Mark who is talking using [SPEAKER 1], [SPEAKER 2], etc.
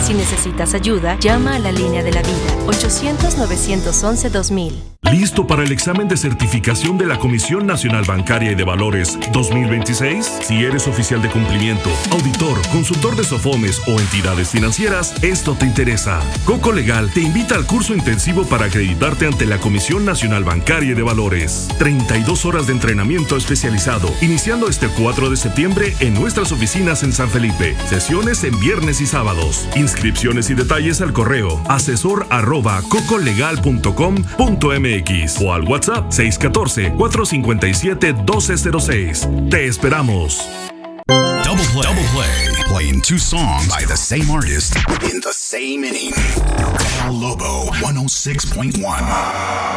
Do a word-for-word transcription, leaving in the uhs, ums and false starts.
[SPEAKER 1] Si necesitas ayuda, llama a la línea de la vida, ochocientos, novecientos once, dos mil.
[SPEAKER 2] ¿Listo para el examen de certificación de la Comisión Nacional Bancaria y de Valores dos mil veintiséis? Si eres oficial de cumplimiento, auditor, consultor de SOFOMES o entidades financieras, esto te interesa. Coco Legal te invita al curso intensivo para acreditarte ante la Comisión Nacional Bancaria y de Valores. treinta y dos horas de entrenamiento especializado, iniciando este cuatro de septiembre en nuestras oficinas en San Felipe. Sesiones en viernes y sábados. Inscripciones y detalles al correo asesor arroba cocolegal punto com punto m x o al WhatsApp seis uno cuatro, cuatro cinco siete, uno dos cero seis. Te esperamos.
[SPEAKER 3] Double play. Double play. Playing two songs by the same artist in the same inning. Al Lobo one oh six point one.